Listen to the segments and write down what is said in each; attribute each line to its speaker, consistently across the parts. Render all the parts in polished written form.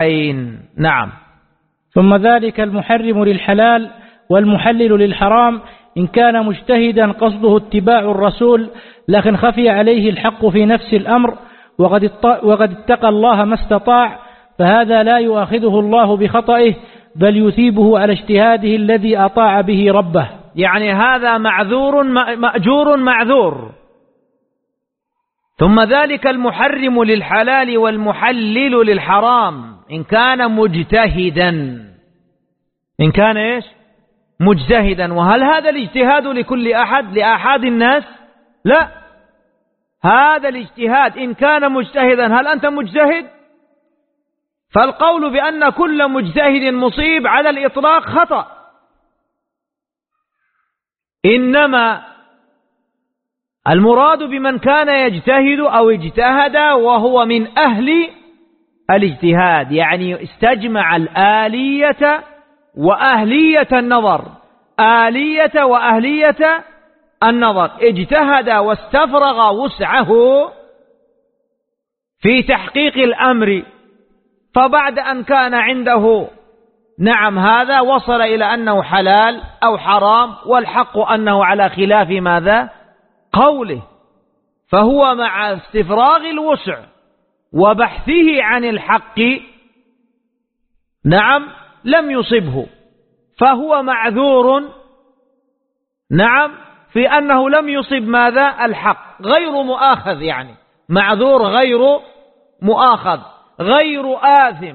Speaker 1: نعم.
Speaker 2: ثم ذلك المحرم للحلال والمحلل للحرام إن كان مجتهدا قصده اتباع الرسول لكن خفي عليه الحق في نفس الأمر وقد اتقى الله ما استطاع، فهذا لا يؤاخذه الله بخطئه بل يثيبه على اجتهاده الذي أطاع به ربه.
Speaker 1: يعني هذا معذور مأجور معذور. ثم ذلك المحرم للحلال والمحلل للحرام إن كان مجتهدا. إن كان إيش؟ مجتهدا. وهل هذا الاجتهاد لكل أحد لأحد الناس؟ لا، هذا الاجتهاد إن كان مجتهدا. هل أنت مجتهد؟ فالقول بأن كل مجتهد مصيب على الإطلاق خطأ، إنما المراد بمن كان يجتهد أو اجتهد وهو من أهل الاجتهاد، يعني استجمع الآلية وأهلية النظر، آلية وأهلية النظر، اجتهد واستفرغ وسعه في تحقيق الأمر، فبعد أن كان عنده نعم هذا وصل إلى أنه حلال أو حرام، والحق أنه على خلاف ماذا؟ قوله، فهو مع استفراغ الوسع وبحثه عن الحق نعم لم يصبه، فهو معذور نعم في أنه لم يصب ماذا؟ الحق، غير مؤاخذ، يعني معذور غير مؤاخذ غير آثم.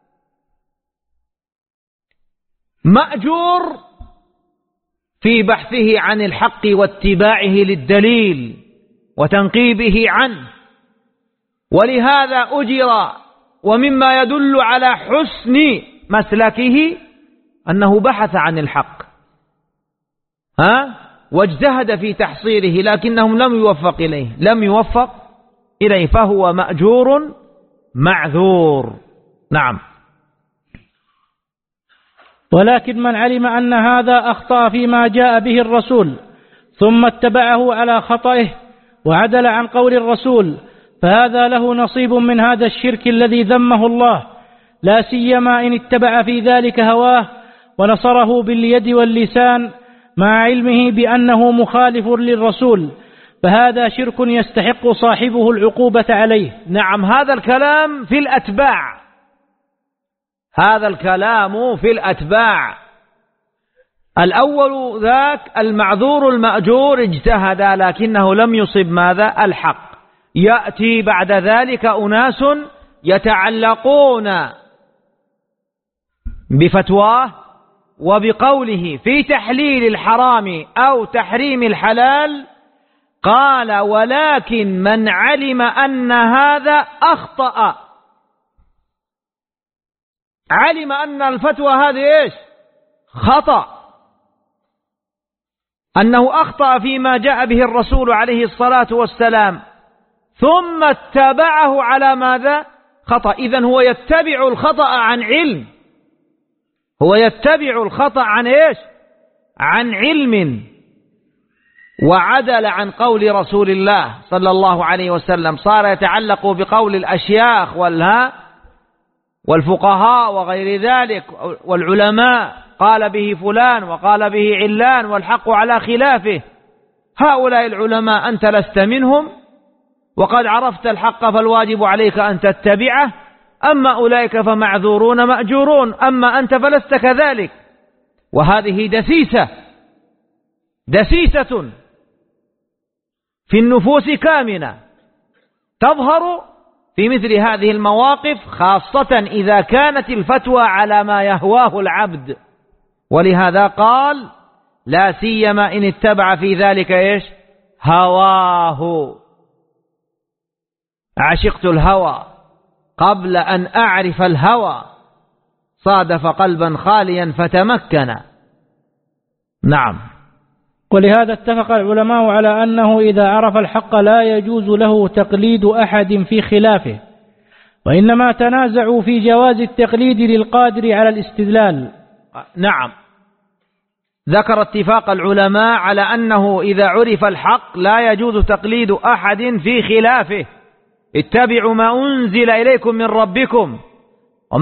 Speaker 1: مأجور في بحثه عن الحق واتباعه للدليل وتنقيبه عنه، ولهذا أجر. ومما يدل على حسن مسلكه أنه بحث عن الحق واجتهد في تحصيله، لكنهم لم يوفق إليه فهو مأجور معذور. نعم.
Speaker 2: ولكن من علم أن هذا أخطأ فيما جاء به الرسول ثم اتبعه على خطئه وعدل عن قول الرسول، فهذا له نصيب من هذا الشرك الذي ذمه الله، لا سيما إن اتبع في ذلك هواه ونصره باليد واللسان مع علمه بأنه مخالف للرسول، فهذا شرك يستحق صاحبه العقوبة عليه.
Speaker 1: نعم، هذا الكلام في الأتباع، هذا الكلام في الأتباع. الأول ذاك المعذور المأجور اجتهد لكنه لم يصب ماذا؟ الحق. يأتي بعد ذلك أناس يتعلقون بفتواه وبقوله في تحليل الحرام أو تحريم الحلال، قال ولكن من علم أن هذا أخطأ، علم أن الفتوى هذه إيش؟ خطأ، أنه أخطأ فيما جاء به الرسول عليه الصلاة والسلام، ثم اتبعه على ماذا؟ خطأ. إذن هو يتبع الخطأ عن علم، هو يتبع الخطأ عن إيش؟ عن علم، وعدل عن قول رسول الله صلى الله عليه وسلم، صار يتعلق بقول الأشياخ والفقهاء وغير ذلك والعلماء، قال به فلان وقال به علان والحق على خلافه. هؤلاء العلماء أنت لست منهم، وقد عرفت الحق فالواجب عليك أن تتبعه، أما أولئك فمعذورون مأجورون، أما أنت فلست كذلك. وهذه دسيسة في النفوس كامنة تظهر في مثل هذه المواقف، خاصة إذا كانت الفتوى على ما يهواه العبد. ولهذا قال لا سيما إن اتبع في ذلك إيش؟ هواه. عشقت الهوى قبل أن أعرف الهوى، صادف قلبا خاليا فتمكن. نعم.
Speaker 2: ولهذا اتفق العلماء على أنه إذا عرف الحق لا يجوز له تقليد أحد في خلافه، وإنما تنازعوا في جواز التقليد للقادر على الاستدلال.
Speaker 1: نعم، ذكر اتفاق العلماء على أنه إذا عرف الحق لا يجوز تقليد أحد في خلافه. اتبعوا ما أنزل إليكم من ربكم